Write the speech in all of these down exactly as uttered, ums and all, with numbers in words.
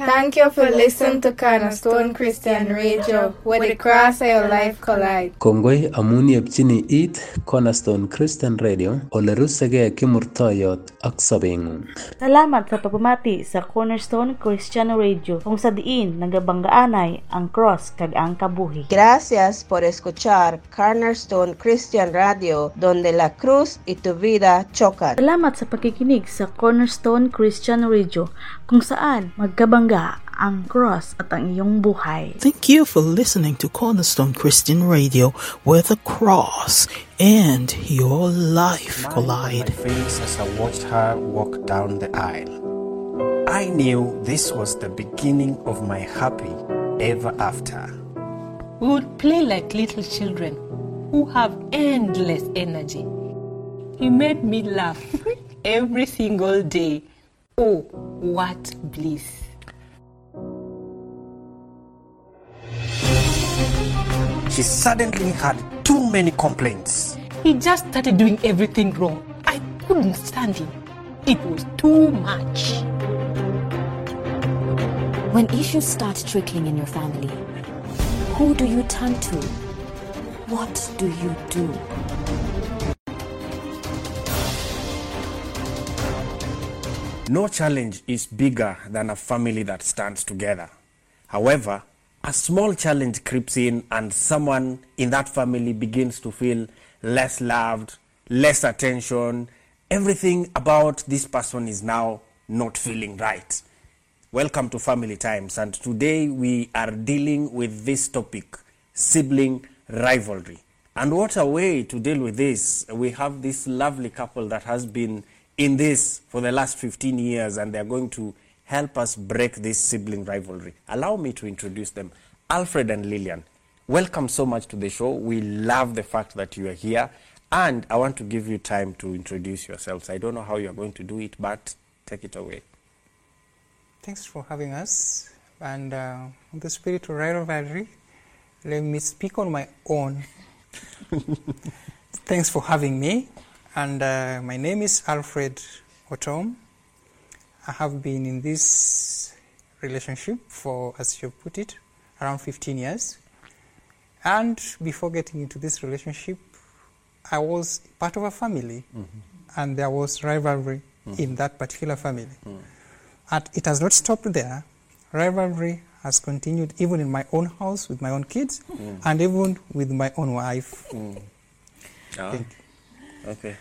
Thank you for listening to Cornerstone Christian Radio, where the cross of your life collide. Kongoi amun yepchini it Cornerstone Christian Radio, ole rusege kimurtoyot ak sabeng'ung. Salamat sa pagpamati sa Cornerstone Christian Radio, kung sa diin nagabanggaanay ang cross kag ang kabuhi. Gracias por escuchar Cornerstone Christian Radio, donde la cruz y tu vida chocan. Salamat sa pakikinig sa Cornerstone Christian Radio, kung saan magkabangga ang cross at ang iyong buhay. Thank you for listening to Cornerstone Christian Radio, where the cross and your life collide. My face as I watched her walk down the aisle. I knew this was the beginning of my happy ever after. We would play like little children who have endless energy. He made me laugh every single day. Oh, what bliss. She suddenly had too many complaints. He just started doing everything wrong. I couldn't stand him. It was too much. When issues start trickling in your family, who do you turn to? What do you do? No challenge is bigger than a family that stands together. However, a small challenge creeps in and someone in that family begins to feel less loved, less attention. Everything about this person is now not feeling right. Welcome to Family Times, and today we are dealing with this topic, sibling rivalry. And what a way to deal with this. We have this lovely couple that has been in this for the last fifteen years, and they're going to help us break this sibling rivalry. Allow me to introduce them. Alfred and Lillian, welcome so much to the show. We love the fact that you are here, and I want to give you time to introduce yourselves. I don't know how you're going to do it, but take it away. Thanks for having us. And uh, in the spirit of rivalry, let me speak on my own. Thanks for having me. And uh, my name is Alfred Otom. I have been in this relationship for, as you put it, around fifteen years. And before getting into this relationship, I was part of a family, mm-hmm. and there was rivalry mm-hmm. in that particular family. Mm. And it has not stopped there. Rivalry has continued even in my own house with my own kids, mm. and even with my own wife. Mm. Oh. Okay.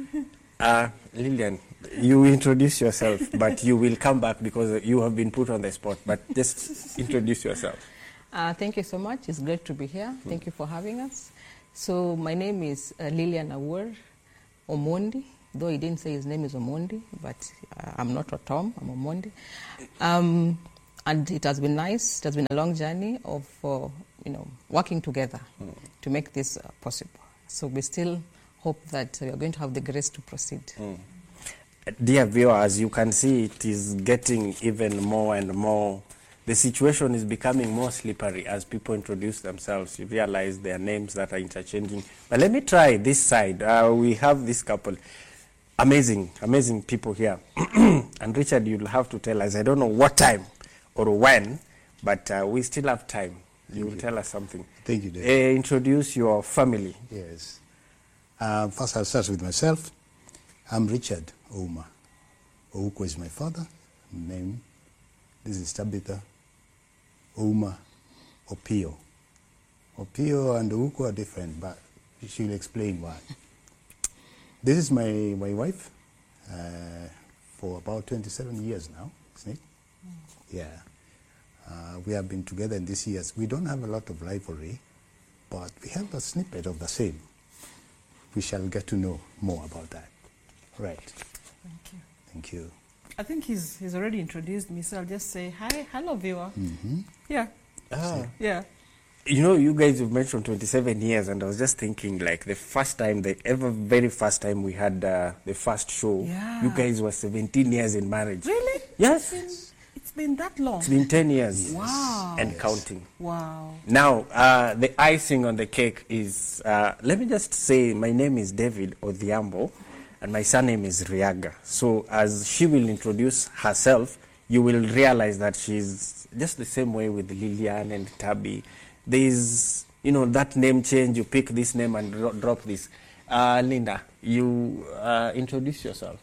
Uh, Lillian, you introduce yourself, but you will come back because you have been put on the spot. But just introduce yourself. Uh, thank you so much. It's great to be here. Mm. Thank you for having us. So my name is uh, Lillian Awur Omondi, though he didn't say his name is Omondi, but uh, I'm not Otom, I'm Omondi. Um, and it has been nice. It has been a long journey of, uh, you know, working together mm. to make this uh, possible. So we still hope that we are going to have the grace to proceed. Mm. Dear viewers, you can see it is getting even more and more. The situation is becoming more slippery as people introduce themselves. You realize their names that are interchanging. But let me try this side. Uh, we have this couple. Amazing, amazing people here. And Richard, you'll have to tell us, I don't know what time or when, but uh, we still have time. You will tell us something. Thank you, Dave. Uh, introduce your family. Yes. Um, first, I'll start with myself. I'm Richard Ouma. Ouko is my father name. This is Tabitha Ouma Opio. Opio and Ouko are different, but she'll explain why. This is my, my wife uh, for about twenty-seven years now, isn't it? Mm. Yeah. Uh, we have been together in these years. We don't have a lot of rivalry, but we have a snippet of the same. We shall get to know more about that. Right. Thank you. Thank you. I think he's he's already introduced me, so I'll just say hi, hello, viewer. Mm-hmm. Yeah. Ah. Yeah. You know, you guys have mentioned twenty-seven years, and I was just thinking, like, the first time, the ever very first time we had uh, the first show, yeah. you guys were seventeen years in marriage. Really? Yes. It's been, it's been that long? It's been ten years. Wow. And yes. counting. Wow. Now, uh, the icing on the cake is, uh, let me just say, my name is David Odhiambo, and my surname is Riaga. So, as she will introduce herself, you will realize that she's just the same way with Lillian and Tabby. There's, you know, that name change, you pick this name and dro drop this. Uh, Linda, you uh, introduce yourself.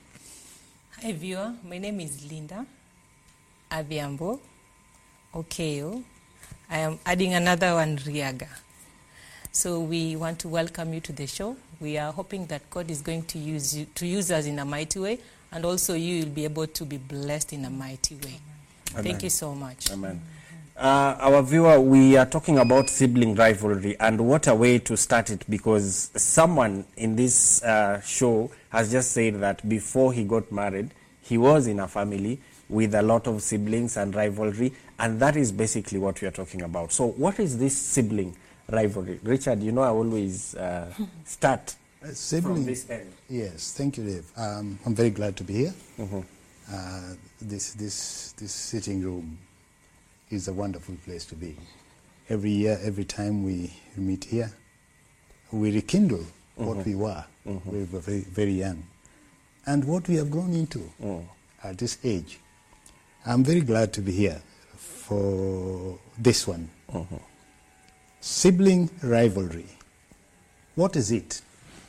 Hi viewer, my name is Linda Abiambo Okeo. I am adding another one, Riaga. So we want to welcome you to the show. We are hoping that God is going to use you, to use us in a mighty way, and also you will be able to be blessed in a mighty way. Amen. Thank you so much. Amen. Uh, our viewer, we are talking about sibling rivalry, and what a way to start it, because someone in this uh, show has just said that before he got married, he was in a family with a lot of siblings and rivalry, and that is basically what we are talking about. So what is this sibling rivalry? Richard, you know I always uh, start uh, sibling, from this end. Yes, thank you, Dave. Um, I'm very glad to be here. Mm-hmm. uh, this, this, this sitting room is a wonderful place to be. Every year, every time we meet here, we rekindle mm-hmm. what we were. Mm-hmm. We were very, very young. And what we have grown into mm. at this age. I'm very glad to be here for this one. Mm-hmm. Sibling rivalry. What is it?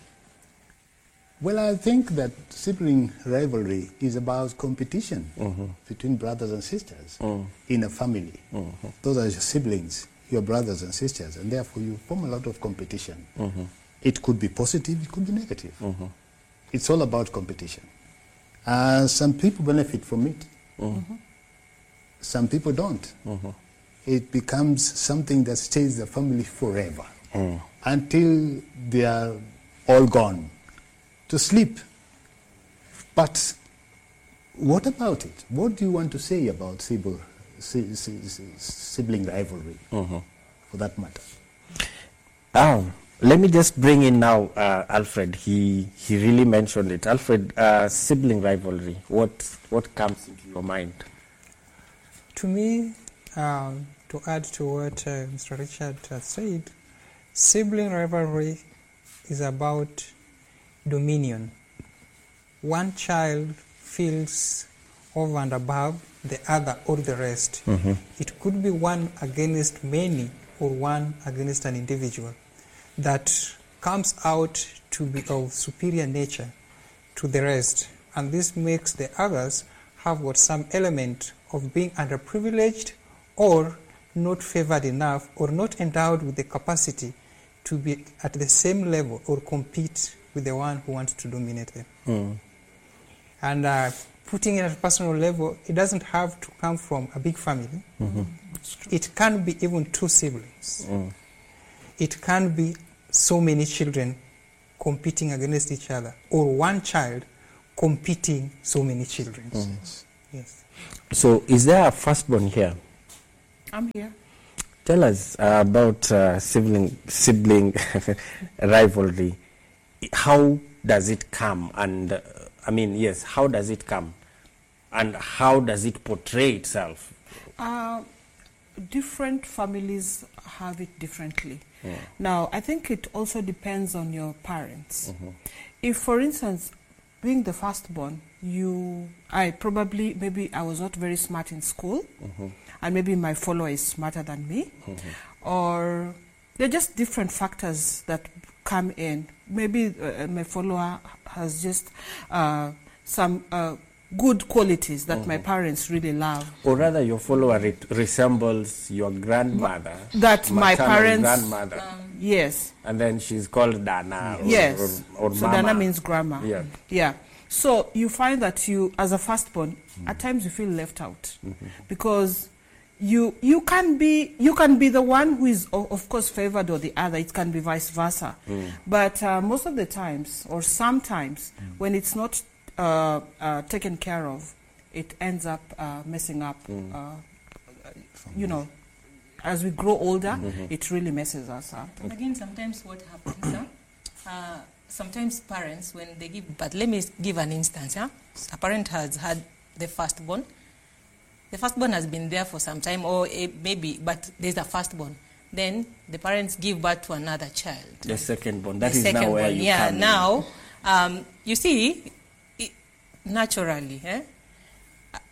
Well, I think that sibling rivalry is about competition mm-hmm. between brothers and sisters mm. in a family. Mm-hmm. Those are your siblings, your brothers and sisters, and therefore you form a lot of competition. Mm-hmm. It could be positive, it could be negative. Mm-hmm. It's all about competition. Uh, some people benefit from it. Mm-hmm. Some people don't. Mm-hmm. It becomes something that stays the family forever mm. until they are all gone to sleep. But what about it? What do you want to say about sibling, sibling rivalry, mm-hmm. for that matter? Oh, let me just bring in now uh, Alfred. He he really mentioned it. Alfred, uh, sibling rivalry. What what comes into your mind? To me, um, to add to what uh, Mister Richard has said, sibling rivalry is about dominion. One child feels over and above the other or the rest. Mm-hmm. It could be one against many or one against an individual that comes out to be of superior nature to the rest. And this makes the others have what some element of being underprivileged or not favored enough or not endowed with the capacity to be at the same level or compete with the one who wants to dominate them. Mm. And uh, putting it at a personal level, it doesn't have to come from a big family. Mm-hmm. It can be even two siblings. Mm. It can be so many children competing against each other, or one child competing so many children. Mm. Yes. So is there a firstborn here? I'm here. Tell us uh, about uh, sibling sibling rivalry. How does it come? And uh, I mean, yes, how does it come? And how does it portray itself? Uh, different families have it differently. Yeah. Now, I think it also depends on your parents. Mm-hmm. If, for instance, being the firstborn, you, I probably, maybe I was not very smart in school, mm-hmm. and maybe my follower is smarter than me, mm-hmm. or there are just different factors that come in. Maybe uh, my follower has just uh, some uh, good qualities that mm-hmm. my parents really love. Or rather, your follower re resembles your grandmother. That my parents... grandmother. Um, yes. And then she's called Dana. Or, yes. Or, or so Mama. Dana means grandma. Yeah. Yeah. So you find that you, as a firstborn, mm-hmm. at times you feel left out. Mm-hmm. Because you you can be you can be the one who is of, of course favored, or the other. It can be vice versa. Mm. But uh, most of the times, or sometimes, mm. when it's not uh, uh, taken care of, it ends up uh, messing up. Mm. Uh, you know, as we grow older, mm-hmm. it really messes us up. Again, sometimes what happens, huh? uh, sometimes parents, when they give birth, let me give an instance. Huh? A parent has had the firstborn. The firstborn has been there for some time, or a, maybe, but there's a firstborn. Then the parents give birth to another child. The secondborn. That the is second now where born. you yeah, come now, um, you see, it, naturally, eh?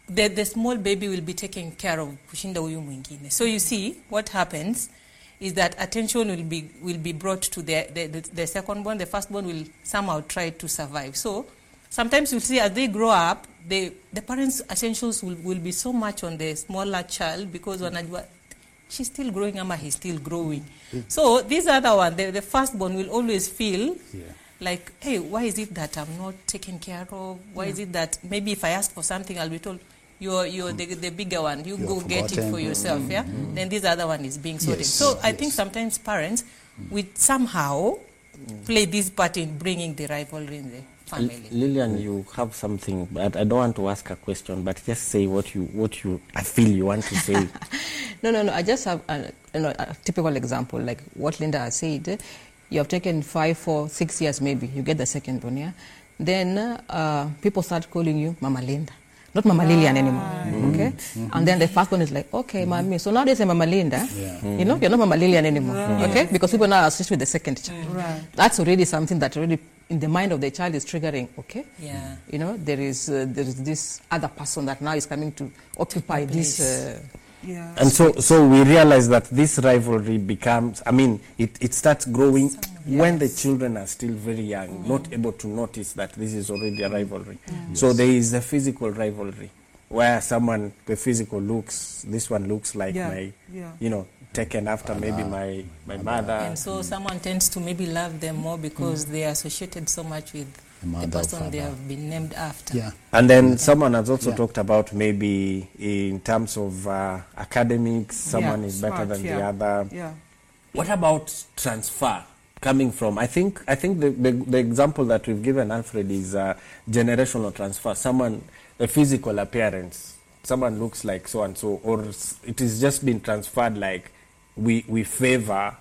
the, the small baby will be taken care of kushinda huyu mwingine. So you see, what happens is that attention will be will be brought to the, the, the, the second born. The first born will somehow try to survive. So sometimes you see as they grow up, they, the parents' attentions will, will be so much on the smaller child because wanajua she's still growing ama he's still growing. So this other one, the, the first born will always feel yeah. like, hey, why is it that I'm not taken care of? Why yeah. is it that maybe if I ask for something, I'll be told, you're, you're the, the bigger one, you you're go forgotten. Get it for yourself, mm-hmm. yeah? Mm-hmm. Then this other one is being sorted. Yes. So I yes. think sometimes parents will somehow mm. play this part in bringing the rivalry in the family. L- Lillian, you have something, but I don't want to ask a question, but just say what you, what you, I feel you want to say. no, no, no, I just have a, you know, a typical example, like what Linda has said. You have taken five, four, six years maybe, you get the second one, yeah? Then uh, people start calling you Mama Linda. Not Mama Lillian anymore, mm-hmm. okay? Mm-hmm. And then the first one is like, okay, mm-hmm. Mommy. So now they say Mama Linda, yeah. mm-hmm. you know, you're not Mama Lillian anymore, right. okay? Because people now assist with the second child. Right. That's already something that already in the mind of the child is triggering, okay? Yeah. You know, there is uh, there is this other person that now is coming to occupy this. Uh, yeah. And so, so we realize that this rivalry becomes, I mean, it, it starts growing yes. when the children are still very young, mm. not able to notice that this is already a rivalry. Mm. So yes. there is a physical rivalry where someone, the physical looks, this one looks like yeah. my, yeah. you know, taken after maybe my, my mother. And so someone tends to maybe love them more because mm. they are associated so much with the person they have been named after. Yeah. And then yeah. someone has also yeah. talked about maybe in terms of uh, academics, someone yeah, is better smart, than yeah. the other. Yeah. What about transfer coming from, I think I think the, the, the example that we've given, Alfred, is uh, generational transfer. Someone, the physical appearance, someone looks like so-and-so, or it is just been transferred like we, we favor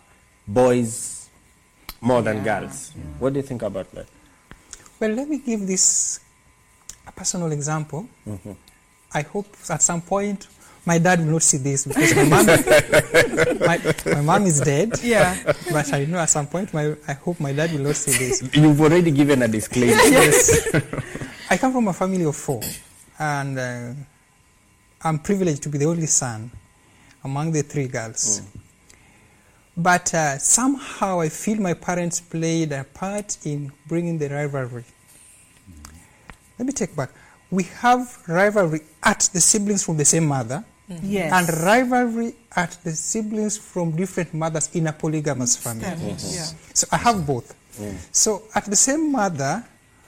boys more yeah. than girls. Yeah. What do you think about that? Well, let me give this a personal example. Mm-hmm. I hope at some point my dad will not see this because my mom, my, my mom is dead. Yeah. But I know at some point my I hope my dad will not see this. You've already given a disclaimer. Yes. I come from a family of four, and uh, I'm privileged to be the only son among the three girls. Mm. But uh, somehow I feel my parents played a part in bringing the rivalry. Let me take back. We have rivalry at the siblings from the same mother, mm-hmm. yes. and rivalry at the siblings from different mothers in a polygamous family. Mm-hmm. Yeah. So I have both. Mm. So at the same mother,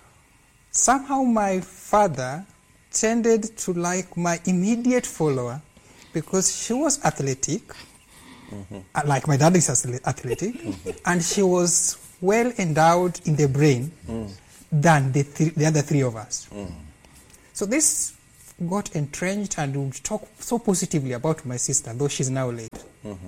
somehow my father tended to like my immediate follower because she was athletic, mm-hmm. like my dad is athletic, mm-hmm. and she was well endowed in the brain mm. than the, th- the other three of us. Mm. So this got entrenched, and we talk so positively about my sister, though she's now late. Mm-hmm.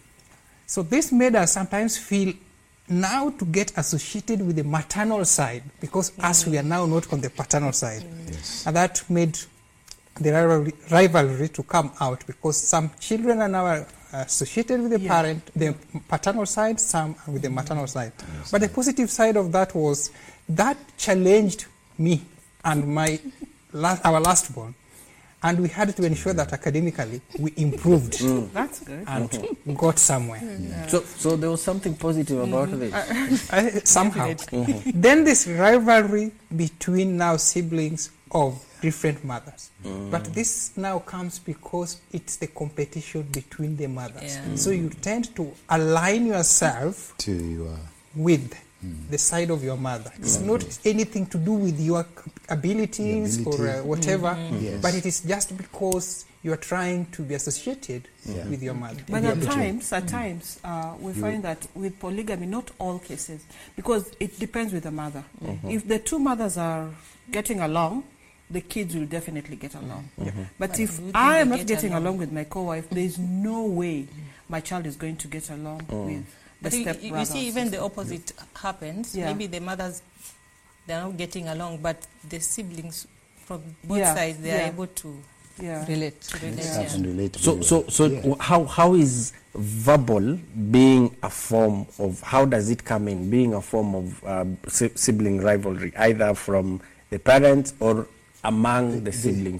So this made us sometimes feel now to get associated with the maternal side, because mm-hmm. us, we are now not on the paternal side. Mm-hmm. Yes. And that made the rivalry, rivalry to come out, because some children are now associated with the yeah. parent, the paternal side, some with the maternal side. Yes. But the positive side of that was that challenged me and my last, our last born, and we had to ensure that academically we improved. Mm. That's good. And mm-hmm. got somewhere. Yeah. So, so there was something positive about mm-hmm. this. Uh, somehow. Mm-hmm. Then this rivalry between now siblings of different mothers. Mm. But this now comes because it's the competition between the mothers. Yeah. Mm. So you tend to align yourself to your with Mm. the side of your mother. It's mm-hmm. not anything to do with your abilities ability. or uh, whatever, mm-hmm. yes. but it is just because you are trying to be associated yeah. with your mother. But at times, at times, uh, we you find that with polygamy, not all cases, because it depends with the mother. Mm-hmm. If the two mothers are getting along, the kids will definitely get along. Mm-hmm. But, but if I am not get getting along. along with my co-wife, there is no way my child is going to get along mm. with But you, you see, even the opposite yeah. happens. Yeah. Maybe the mothers, they're not getting along, but the siblings from both yeah. sides, they yeah. are able to yeah. relate. To relate, yeah. yeah. And relate so, so, so yeah. how how is verbal being a form of, how does it come in, being a form of uh, sibling rivalry, either from the parents or among the, the siblings?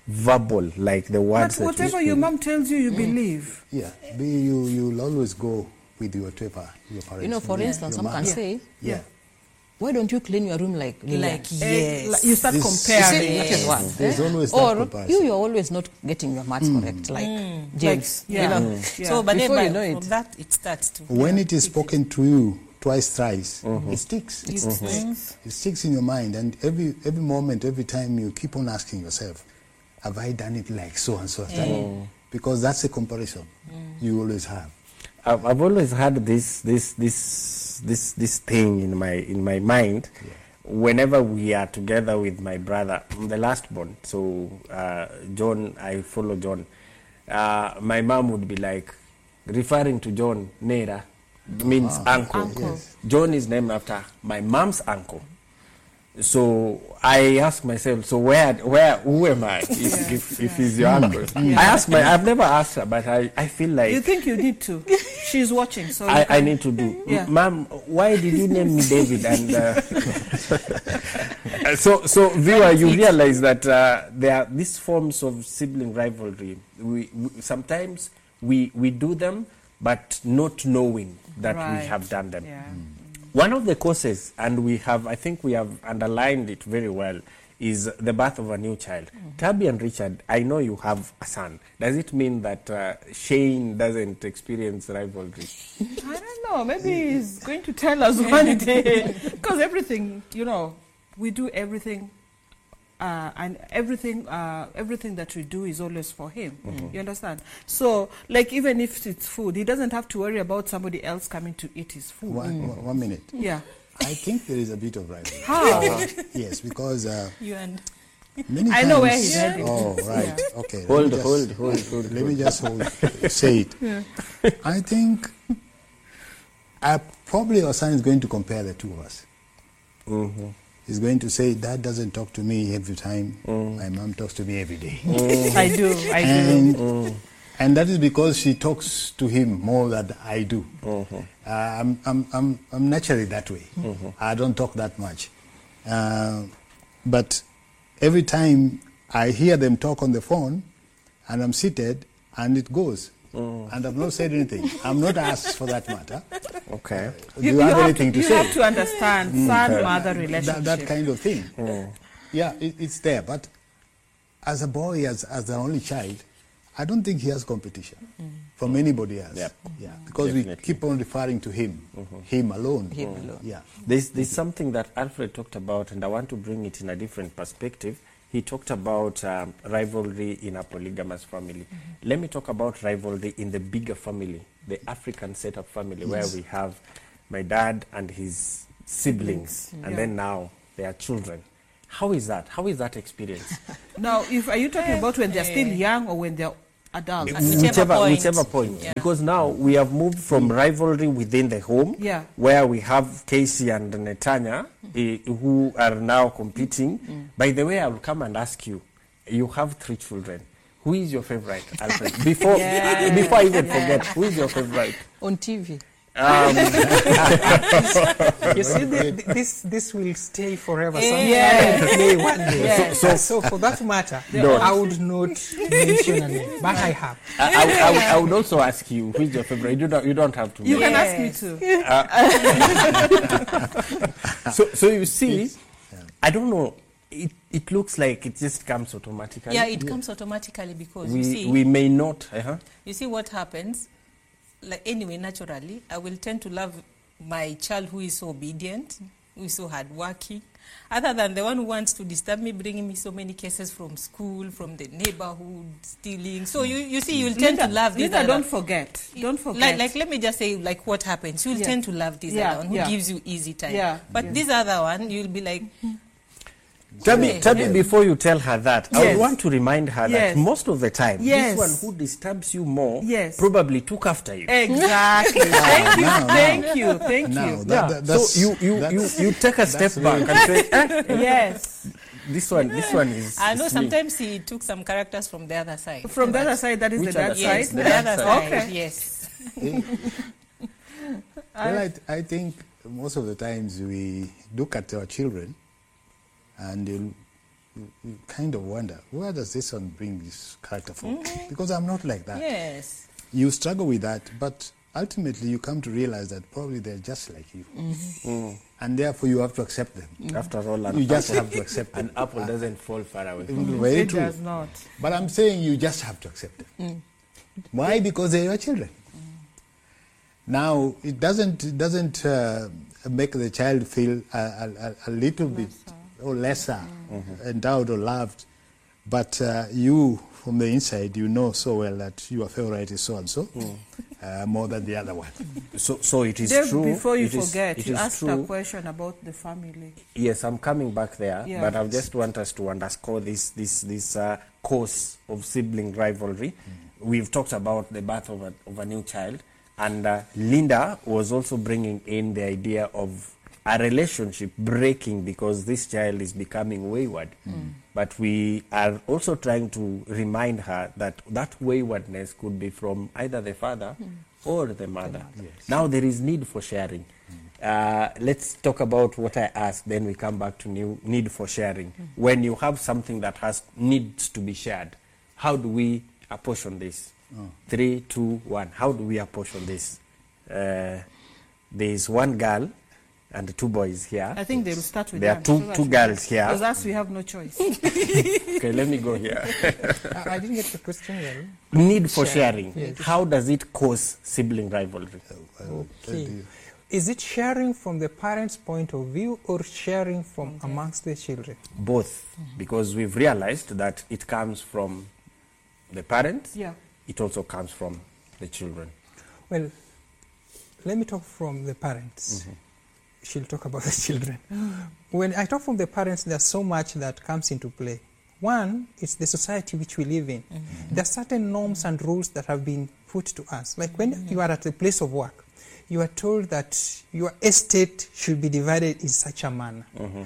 verbal, like the words But that whatever we your speak. mom tells you, you believe. Yeah, be, you, you'll always go with whatever your parents You know, for do. instance, Your some can mother. say, Yeah. why don't you clean your room like Lilian? Like, Eh, yes. You start This- comparing. See, that is one. There's eh? always that or comparison. you, you're always not getting your maths correct, like James. Like, yeah. You know? Mm. So, but Before then you know from it. that, it starts to. When it is spoken to you twice, thrice, Mhm. it sticks. It sticks. It sticks in your mind, and every every moment, every time you keep on asking yourself, have I done it like so and so? Mm. Because that's a comparison you always have. I've, I've always had this this this this this thing in my in my mind. Yeah. Whenever we are together with my brother, I'm the last born, so uh, John, I follow John. Uh, my mom would be like, referring to John, Nera, means Ah, uncle. Uncle. Yes. John is named after my mom's uncle. So I ask myself, so where, where, who am I if, if, if he's your uncle? I ask my, I've never asked her, but I, I feel like You think you need to. She's watching, so you I, I can- need to do. Yeah. Ma'am, why did you name me David? And uh, so, so viewer, you realize that uh, there are these forms of sibling rivalry. We, we sometimes we we do them, but not knowing that Right. we have done them. Yeah. One of the causes, and we have, I think we have underlined it very well, is the birth of a new child. Mm-hmm. Tabby and Richard, I know you have a son. Does it mean that uh, Shane doesn't experience rivalry? I don't know. Maybe he's going to tell us one day. Because everything, you know, we do everything, uh, and everything, uh, everything that we do is always for him. You understand? So, like, even if it's food, he doesn't have to worry about somebody else coming to eat his food. One, one- one minute. Yeah. I think there is a bit of rivalry. How? Yes, because uh, You and many I know where times- he's heading. Oh, right. Okay. let Hold, me just- hold, hold, hold, Let me hold. just hold, say it. Yeah. I think uh, probably our son is going to compare the two of us. Mm-hmm. He's going to say, Dad doesn't talk to me every time. Mm. My mom talks to me every day. I do. I do. And, Mm. and that is because she talks to him more than I do. Mm-hmm. Uh, I'm, I'm, I'm, I'm naturally that way. Mm-hmm. I don't talk that much. Uh, but every time I hear them talk on the phone, and I'm seated, and it goes. Mm. And I've not said anything. I'm not asked for that matter. Okay. Do you, have anything to, you say? have to understand son-mother relationship. That, that kind of thing. Mm. Yeah, it, it's there. But as a boy, as, as the only child, I don't think he has competition from anybody else. Yep. Yeah, because we Definitely. keep on referring to him, him alone. Him alone. Yeah. There's, there's something that Alfred talked about, and I want to bring it in a different perspective. He talked about um, rivalry in a polygamous family. Let me talk about rivalry in the bigger family, the African setup family, where we have my dad and his siblings, and Yeah. then now their children. How is that? How is that experience? Now, if are you talking about when they're still young or when they're adults? At whichever whichever, point. whichever point. Yeah. Because now we have moved from rivalry within the home, Yeah. where we have Casey and Netanya, eh, who are now competing. By the way, I will come and ask you, you have three children. Who is your favorite, Alfred? Before, Yeah. before I even forget, who is your favorite? On T V. Um, You see, the, the- this this will stay forever. Yeah. Something Yeah. will play one day. Yeah. So, so for that matter, Don't. I would not mention a name, but I have. I, I, would- I, would, I would also ask you, who is your favorite? You don't, you don't have to. You can Yes. ask me too. So, so you see, I don't know. It, it looks like it just comes automatically. Yeah, it comes automatically because we, you see, we may not. Uh-huh. you see what happens. Like anyway, naturally, I will tend to love my child who is so obedient, who is so hardworking, other than the one who wants to disturb me, bringing me so many cases from school, from the neighborhood, stealing. So you, you see, you'll tend Linda, to love this. Linda, other- don't forget. Don't forget. Like, like, let me just say, like, what happens? You'll Yeah. tend to love this Yeah, other one who yeah. gives you easy time. Yeah, But yeah. this other one, you'll be like, Tabby, Okay. Tabby, before you tell her that, I Yes. would want to remind her Yes. that most of the time, Yes. this one who disturbs you more Yes. probably took after you. Exactly. Thank you. Now, now. Thank you. Thank Now, you. that, Yeah. that, that's, so you, you, you, that's- you take a step that's back really- and say, eh, Yes. this one, this one is. I know is me. sometimes he took some characters from the other side. From the But- other side, that is Which the other dad side? side. Yes, the, The other other side. side. Yes. Well, I, I think most of the times we look at our children and you you kind of wonder, where does this one bring this character from? Mhm. Because I'm not like that. Yes. You struggle with that, but ultimately you come to realize that probably they're just like you. Mm-hmm. Mm. And therefore you have to accept them. Mm. After all, an you just apple- have to accept them. An apple doesn't fall far away. Mm, Very It true. does not. But I'm saying you just have to accept them. Mm. Why? Because they're your children. Now, it doesn't, it doesn't uh, make the child feel a, a, a little bit or lesser endowed or loved, but uh, you, from the inside, you know so well that your favorite is so-and-so, uh, more than the other one. So, so it is Dave, true. before you it is- forget, it you is asked true. a question about the family. Yes, I'm coming back there, Yeah. but I just want us to underscore this this this uh, cause of sibling rivalry. We've talked about the birth of a, of a new child, and uh, Linda was also bringing in the idea of a relationship breaking because this child is becoming wayward. Mm. But we are also trying to remind her that that waywardness could be from either the father Mm. or the mother. Now there is need for sharing. Uh, let's talk about what I asked, then we come back to new need for sharing. When you have something that has needs to be shared, how do we apportion this? Oh. Three, two, one. How do we apportion this? Uh, there is one girl and two boys here. I think they will start with There are that, two so that two we- girls here. Because us, we have no choice. Okay, let me go here. I, I didn't get the question well. Need for sharing. Yes. How does it cause sibling rivalry? Okay. Is it sharing from the parents' point of view or sharing from amongst the children? Both, because we've realized that it comes from the parents. Yeah. It also comes from the children. Well, let me talk from the parents. She'll talk about the children. When I talk from the parents, there's so much that comes into play. One, it's the society which we live in. There are certain norms and rules that have been put to us. Like when you are at a place of work, you are told that your estate should be divided in such a manner.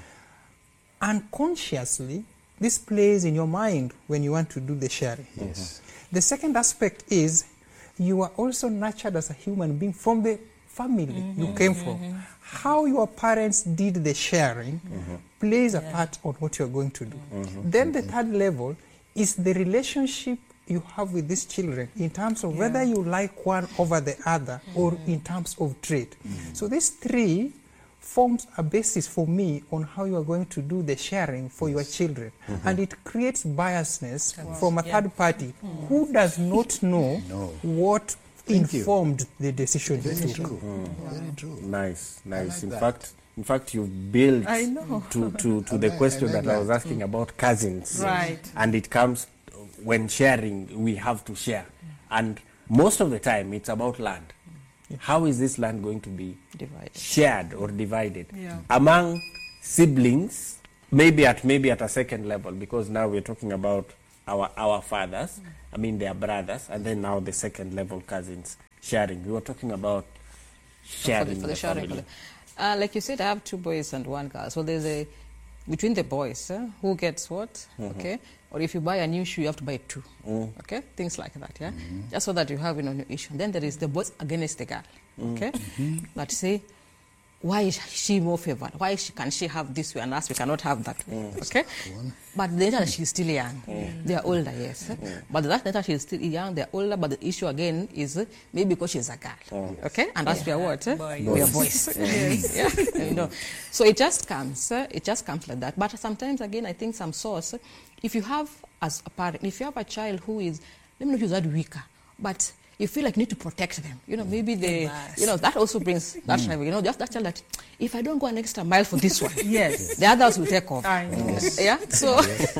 Unconsciously, this plays in your mind when you want to do the sharing. Yes. The second aspect is you are also nurtured as a human being from the family you came from. How your parents did the sharing plays a part on what you're going to do. Then the third level is the relationship you have with these children in terms of whether you like one over the other or in terms of trade. So these three forms a basis for me on how you are going to do the sharing for your children. And it creates biasness from a Yeah. third party who does not know what Thank you. informed the decision. Very you true. took. Very true. Nice, nice. like in that. fact, in fact, you built I know. to to, to I the like- question I like that I was that. asking about cousins. Right. And it comes when sharing, we have to share, and most of the time it's about land. How is this land going to be Divided. shared or divided Yeah. among siblings? Maybe at maybe at a second level, because now we're talking about our our fathers. I mean, their brothers, and then now the second level cousins sharing. We were talking about sharing for the, for in the the sharing. family. Uh, like you said, I have two boys and one girl. So there's a between the boys, uh, who gets what, okay? Or if you buy a new shoe, you have to buy two, okay? Things like that, yeah? Just so that you have it on your issue. Then there is the boys against the girl, okay? That say, why is she more favored? Why she, can she have this way and us we cannot have that way, okay? But the that she's still young. They are older, yes. But that that she's still young, they're older, but the issue again is uh, maybe because she's a girl, okay? And us we are what? uh, Boys. We are boys. Yeah, you know. So it just comes, uh, it just comes like that. But sometimes, again, I think some source, if you have, as a parent, if you have a child who is, let me not use that weaker, but you feel like you need to protect them. You know, maybe they, Yes. you know, that also brings that rivalry. You know, just that child that, if I don't go an extra mile for this one, Yes. the others will take off. I know. Yeah, so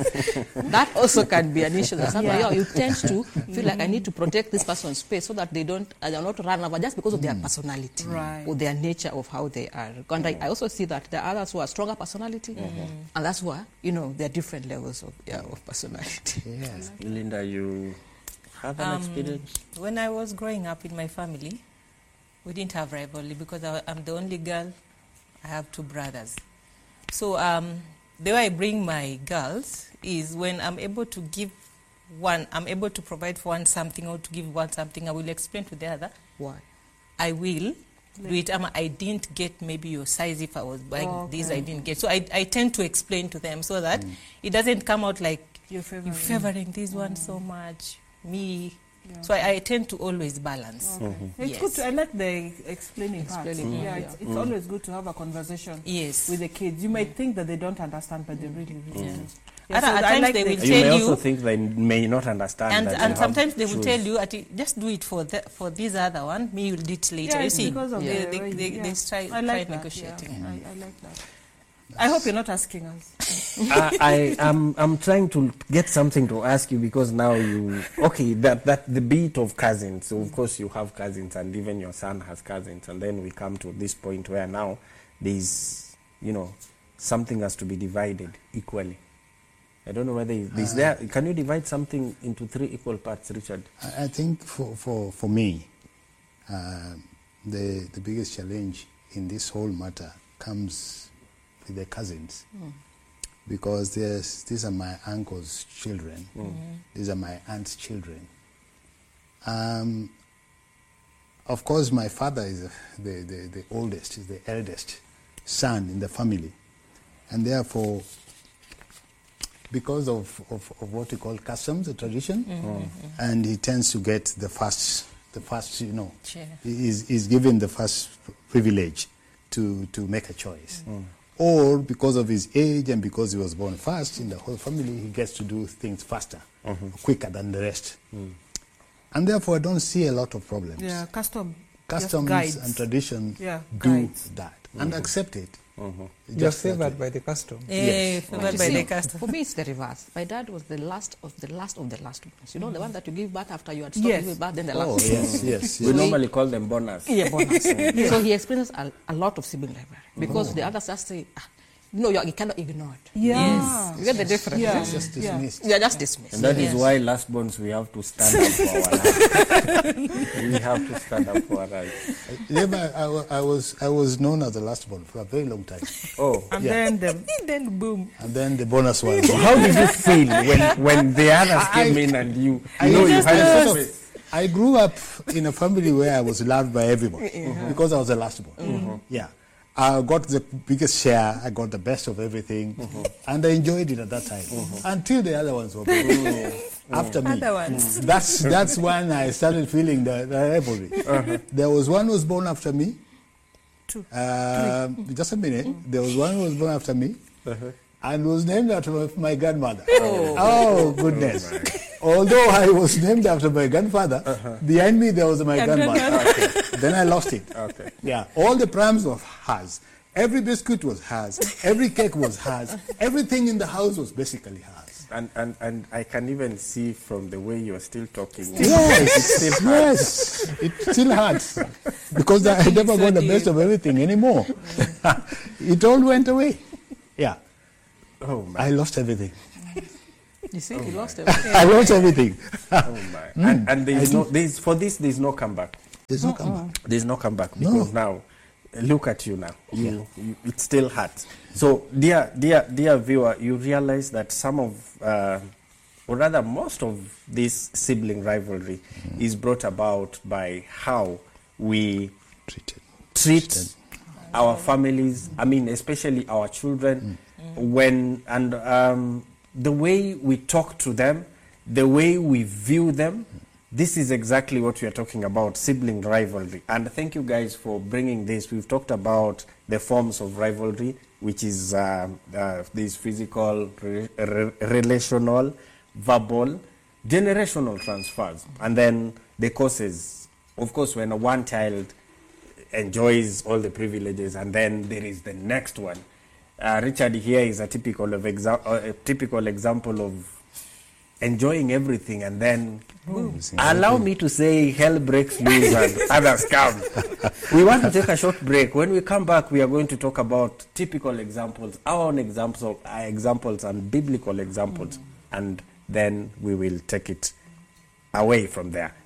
that also can be an issue. That's why you tend to feel like I need to protect this person's space so that they don't, uh, they are not run over just because of their personality Right. or their nature of how they are. And I, I also see that there are others who are stronger personality, and that's why, you know, there are different levels of, yeah, of personality. Yes. Linda, you have an Um, experience? When I was growing up in my family, we didn't have rivalry because I, I'm the only girl. I have two brothers. So um, the way I bring my girls is when I'm able to give one, I'm able to provide for one something or to give one something, I will explain to the other. Why? I will, do it. Um, I didn't get maybe your size if I was buying Oh, this, okay. I didn't get. So I, I tend to explain to them so that it doesn't come out like You're favoring, you're favoring this one so much, me. Yeah. So I, I tend to always balance. Okay. It's Yes. good. To, I like the explaining, part. Explaining, Yeah, mhm. it's, it's Mm. always good to have a conversation Yes. with the kids. You might think that they don't understand, but they really, really Yeah. do. At- so at I times like they the- will You may tell also you- think they may not understand. And, that you and have sometimes they will choose. tell you, "Ati, just do it for the, for this other one, me will do it later." Yeah, you it's see, because of they, the they, way- they, yeah. they try, I try like that, negotiating. yeah. I, I like that. I hope you're not asking us. I, I am I'm trying to get something to ask you because now you okay that that the bit of cousins. So of course you have cousins and even your son has cousins, and then we come to this point where now there's you know something has to be divided equally. I don't know whether is there. Can you divide something into three equal parts, Richard? I I think for, for, for me, uh, the, the biggest challenge in this whole matter comes with the cousins. Mm. Because there's, these are my uncle's children. Mm. These are my aunt's children. Um, of course, my father is the, the, the oldest, is the eldest son in the family. And therefore, because of, of, of what we call customs, the tradition, Mhm, mhm. and he tends to get the first, the first, you know, Chair. he is, is given the first privilege to, to make a choice. Or because of his age and because he was born first in the whole family, he gets to do things faster, quicker than the rest. And therefore, I don't see a lot of problems. Yeah, custom. just Customs guides. and tradition Yeah, do guides. that and accept it. You're Just that favored way. by the custom. Eh, Yes. favored You by see, the custom. For me, it's the reverse. My dad was the last of the last of the last ones. You know, the one that you give birth after you had stopped Yes. giving birth, then the Oh, last. yes, yes, We yes. normally call them bonus. Yeah, bonus. So he experiences a, a lot of sibling rivalry because Oh. the others just say, ah, no, you, you cannot ignore it. Yeah. Yes. You get the difference. Yeah. It's just Yeah. dismissed. You're just dismissed. And that is Yes. why last bonds we have to stand up for our rights. We have to stand up for our rights. Never, I, wa- I was I was known as the last born for a very long time. Oh, And Yeah. then the Then boom. And then the bonus one. so how did you feel when, when the others came in and you, I you know you just had a sort of- choice? I grew up in a family where I was loved by everyone because I was the last born. Yeah. I got the biggest share, I got the best of everything, and I enjoyed it at that time. Until the other ones were born. After me. Other ones. That's, that's when I started feeling the, the rivalry. There was one who was born after me. Two. Um, just a minute. There was one who was born after me. And was named after my, my grandmother. Oh, goodness. Although I was named after my grandfather, behind me there was my Your grandmother. grandmother. Okay. Then I lost it. Okay. Yeah, all the prams were hers. Every biscuit was hers. Every cake was hers. Everything in the house was basically hers. And, and, and I can even see from the way you're still talking. Yes, It's still yes, it still hurts because I never got the best of everything anymore. It all went away. Yeah, Oh my. I lost everything. You see, he lost it. I lost everything. Oh my. And, and there is no, there is, for this, there is no comeback. There's no comeback. There is no comeback No. because now, look at you now. You, you, it still hurts. So, dear, dear, dear viewer, you realize that some of, uh, or rather most of this sibling rivalry is brought about by how we Treated. treat our families, I mean, especially our children, when, and um, the way we talk to them, the way we view them, this is exactly what we are talking about, sibling rivalry. And thank you guys for bringing this. We've talked about the forms of rivalry, which is uh, uh, this physical, re- re- relational, verbal, generational transfers. And then the causes, of course, when one child enjoys all the privileges, and then there is the next one. Uh, Richard here is a typical of exa- uh, a typical example of enjoying everything, and then boom. Allow me to say hell breaks loose and others come. We want to take a short break. When we come back, we are going to talk about typical examples, our own examples, uh, examples and biblical examples, and then we will take it away from there.